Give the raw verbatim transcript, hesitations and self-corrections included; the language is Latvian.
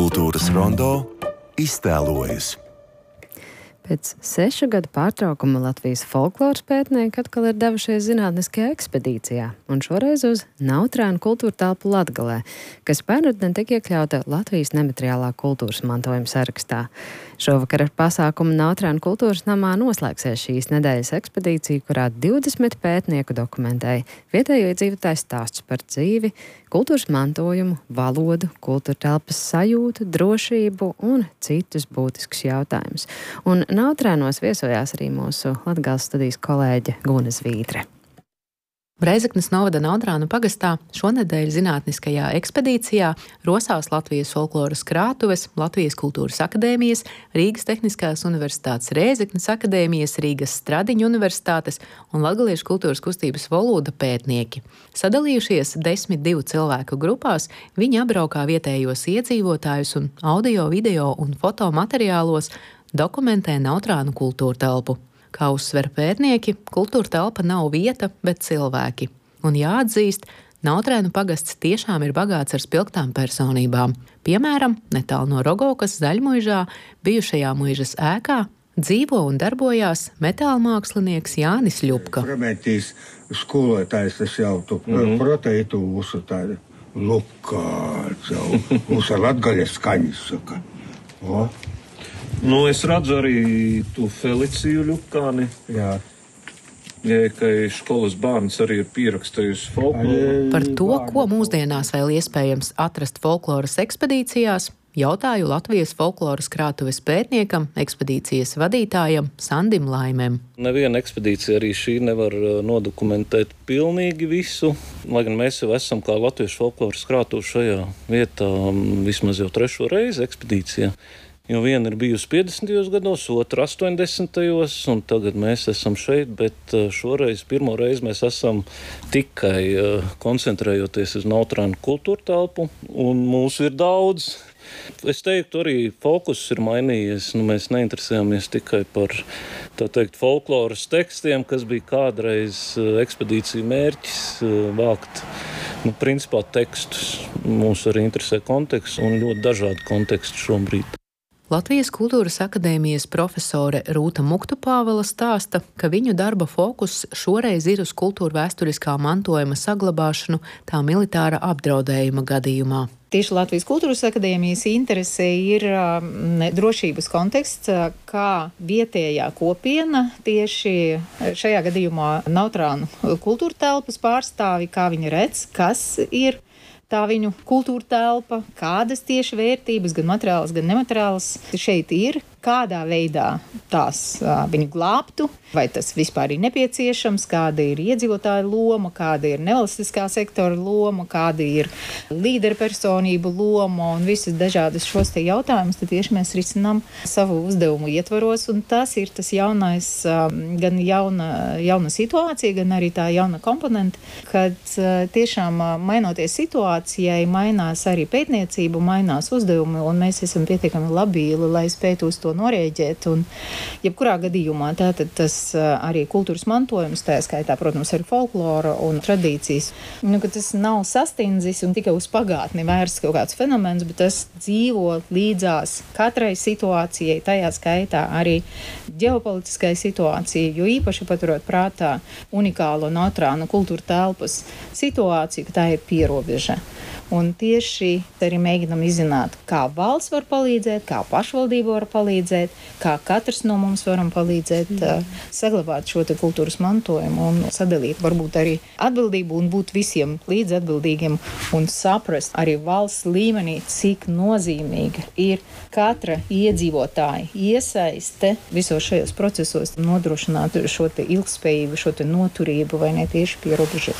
Kultūras rondo iztēlojas. Pēc sešu gadu pārtraukuma Latvijas folkloras pētnieki atkal ir devušies zinātniskajā ekspedīcijā, un šoreiz uz Nautrēnu kultūra telpu Latgalē, kas pērnotnē tika iekļauta Latvijas nemateriālā kultūras mantojuma sarakstā. Šovakar ar pasākumu Nautrēnu kultūras namā noslēgsies šīs nedēļas ekspedīcija, kurā divdesmit pētnieku dokumentēja vietējo iedzīvotāju stāstus par dzīvi, kultūras mantojumu, valodu, kultūra telpas sajūtu, drošību un citus būtiskus jautājumus. Un Nautrēnos viesojās arī mūsu Latgales studijas kolēģe Guna Zvītre. Reizeknes novada Nautrēnu pagastā šonedēļ zinātniskajā ekspedīcijā rosās Latvijas folkloras krātuves, Latvijas kultūras akadēmijas, Rīgas Tehniskās universitātes Rēzeknes akadēmijas, Rīgas Stradiņu universitātes un Latgaliešu kultūras kustības Volūda pētnieki. Sadalījušies desmit divu cilvēku grupās, viņi apbraukā vietējos iedzīvotājus un audio, video un fotomateriālos dokumentē Nautrēnu kultūra telpu. Kā uzsver pētnieki, kultūra telpa nav vieta, bet cilvēki. Un jāatzīst, Nautrēnu pagasts tiešām ir bagāts ar spilgtām personībām. Piemēram, netālu no Rogovkas Zaļmuižā, bijušajā muižas ēkā, dzīvo un darbojās metāla mākslinieks Jānis Ļupka. Prometīs skolotājs tas jau tu mm-hmm. proteitu mūsu tādu Ļupka, jau mūsu latgaļas skaņas saka. O? Nu, es redzu arī tu Feliciju Ļupkāni. Jā. Jā, ka skolas bērns arī ir pierakstījusi folkloru. Par to, ko mūsdienās vēl iespējams atrast folkloras ekspedīcijās, jautāju Latvijas folkloras krātuves pētniekam, ekspedīcijas vadītājam Sandim Laimēm. Neviena ekspedīcija arī šī nevar nodokumentēt pilnīgi visu, lai gan mēs jau esam kā Latvijas folkloras krātuve šajā vietā vismaz jau trešo reizi ekspedīcijā. Jo viena ir bijusi piecdesmitajos gados, otra astoņdesmitajos, un tagad mēs esam šeit, bet šoreiz pirmo reizi mēs esam tikai koncentrējoties uz Nautrēnu kultūra telpu, un mūsu ir daudz. Es teiktu, arī fokus ir mainījies. Nu, mēs neinteresējamies tikai par, tā teikt, folkloras tekstiem, kas bija kādreiz ekspedīcija mērķis vākt, nu, principā tekstus. Mūs arī interesē konteksts un ļoti dažādi konteksti šobrīd. Latvijas kultūras akadēmijas profesore Rūta Muktupāvela stāsta, ka viņu darba fokus šoreiz ir uz kultūra vēsturiskā mantojuma saglabāšanu tā militāra apdraudējuma gadījumā. Tieši Latvijas kultūras akadēmijas interese ir um, drošības konteksts, kā vietējā kopiena tieši šajā gadījumā Nautrēnu kultūra telpas pārstāvi, kā viņi redz, kas ir tā viņu kultūra telpa, kādas tieši vērtības, gan materiālas, gan nemateriālas šeit ir, kādā veidā tās uh, viņu glābtu, vai tas vispār ir nepieciešams, kāda ir iedzīvotāja loma, kāda ir nevalstiskā sektora loma, kāda ir līderpersonību loma un visas dažādas šos te jautājumus, tad tieši mēs risinām savu uzdevumu ietvaros, un tas ir tas jaunais, um, gan jauna, jauna situācija, gan arī tā jauna komponenta, kad uh, tiešām uh, mainoties situācijai, mainās arī pētniecība, mainās uzdevumi, un mēs esam pietiekami labīli, lai spētu uz to norēģēt, un jebkurā gadījumā tātad tas arī kultūras mantojums, tā skaitā, protams, arī folklora un tradīcijas, nu, ka tas nav sastindzis un tikai uz pagātni vērsts kaut kāds fenomens, bet tas dzīvo līdzās katrai situācijai, tajā skaitā arī ģeopolitiskai situācijai, jo īpaši paturot prātā unikālo Nautrēnu kultūra telpas situāciju, ka tā ir pierobeža. Un tieši arī mēģinam izzināt, kā valsts var palīdzēt, kā pašvaldība var palīdzēt, kā katrs no mums varam palīdzēt uh, saglabāt šo te kultūras mantojumu un sadalīt varbūt arī atbildību un būt visiem līdz atbildīgiem un saprast arī valsts līmenī, cik nozīmīga ir katra iedzīvotāja iesaiste visos šajos procesos nodrošināt šo te ilgspējību, šo te noturību vai ne tieši pie robežas.